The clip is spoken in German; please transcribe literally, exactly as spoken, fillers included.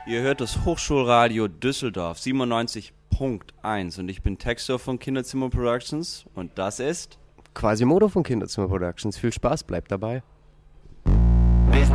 Ihr hört das Hochschulradio Düsseldorf siebenundneunzig Punkt eins und ich bin Texter von Kinderzimmer Productions und das ist Quasimodo von Kinderzimmer Productions. Viel Spaß, bleibt dabei.